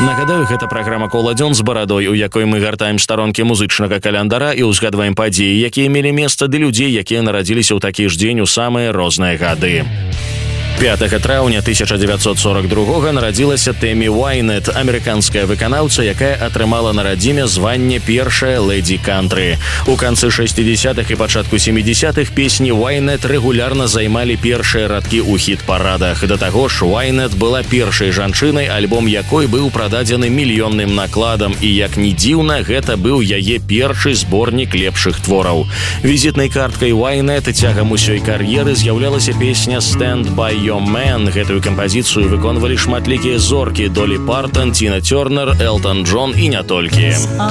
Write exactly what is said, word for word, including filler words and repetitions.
Нагадаю, гэта праграма «Коладзён» з барадой, у якой мы гартаем старонкі музычнага календара і ўзгадваем падзеі, якія мелі месца, ды людзей, якія нарадзіліся ў такі ж дзень у самыя розныя гады. пятага траўня тысяча дзевяцьсот сорок другога нарадзілася Тэмі Уайнет, амерыканская выканаўца, якая атрымала на радзіме званне першая лэдзі кантры. У канцы шэсцідзесятых і пачатку сямідзесятых песні Уайнет рэгулярна займалі першыя радкі ў хіт-парадах. Да таго ж, Уайнет была першай жанчынай, альбом якой быў прададзены мільённым накладам, і, як ні дзіўна, гэта быў яе першы зборнік лепшых твораў. Візітнай карткай Уайнет цягам усёй кар'еры з'яўлялася песня «Stand by Your Man». Гэтую кампазіцыю выконвалі шматлікія зоркі: Долі Партон, Тіна Тёрнер, Элтон Джон і не толькі.